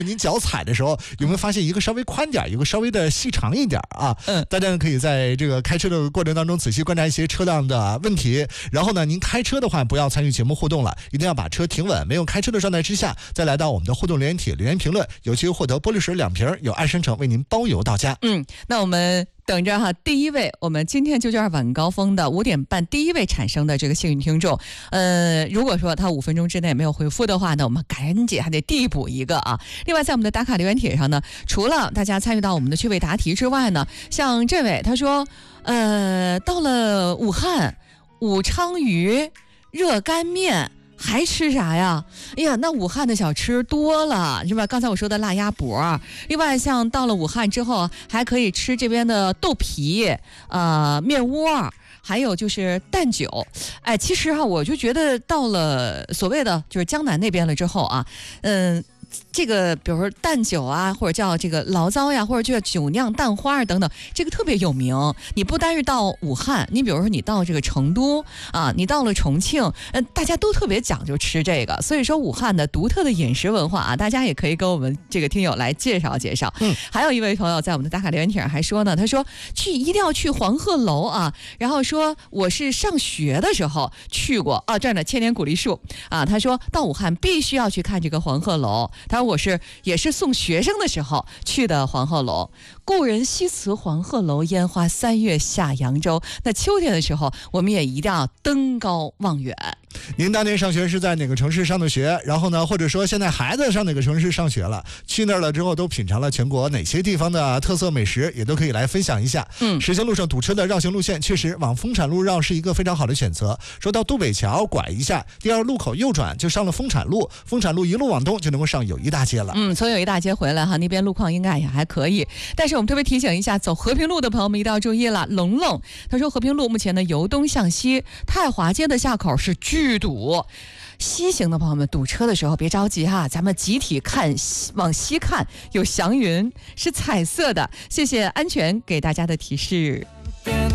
您脚踩的时候有没有发现一个稍微宽点，一个稍微的细长一点啊？大家可以在这个开车的过程当中仔细观察一些车辆的问题。然后呢，您开车的话不要参与节目互动了，一定要把车停稳，没有开车的状态之下，再来到我们的互动留言帖留言评论，有机会获得玻璃水2瓶，有爱深城为您包邮到家。 那我们等着哈，第一位，我们今天就叫晚高峰的5点半第一位产生的这个幸运听众，如果说他5分钟之内没有回复的话呢，我们赶紧还得递补一个啊。另外，在我们的打卡留言帖上呢，除了大家参与到我们的趣味答题之外呢，像这位他说，到了武汉武昌鱼热干面。还吃啥呀？哎呀，那武汉的小吃多了，是吧？刚才我说的辣鸭脖，另外像到了武汉之后，还可以吃这边的豆皮，面窝。还有就是蛋酒，其实我就觉得到了所谓的就是江南那边了之后啊，这个比如说蛋酒啊，或者叫这个醪糟呀，或者叫酒酿蛋花啊等等，这个特别有名。你不单是到武汉，你比如说你到这个成都啊，你到了重庆，大家都特别讲究吃这个。所以说武汉的独特的饮食文化啊，大家也可以跟我们这个听友来介绍介绍。还有一位朋友在我们的打卡留言帖上还说呢，他说一定要去黄鹤楼啊，然后说我是上学的时候去过啊，这儿呢千年古梨树啊，他说到武汉必须要去看这个黄鹤楼。他说我也是送学生的时候去的黄鹤楼，故人西辞黄鹤楼，烟花3月下扬州。那秋天的时候，我们也一定要登高望远。 您当年上学是在哪个城市上的学？然后呢，或者说现在孩子上哪个城市上学了？去那儿了之后都品尝了全国哪些地方的特色美食，也都可以来分享一下。实行路上堵车的绕行路线，确实往丰产路绕是一个非常好的选择。说到渡北桥拐一下，第2路口右转就上了丰产路，丰产路一路往东就能够上友谊大街了。 从友谊大街回来哈，那边路况应该也还可以。但是我们特别提醒一下，走和平路的朋友们一定要注意了。龙龙他说，和平路目前呢由东向西，太华街的下口是巨堵。西行的朋友们堵车的时候别着急哈，咱们集体看，往西看有祥云，是彩色的。谢谢安全给大家的提示。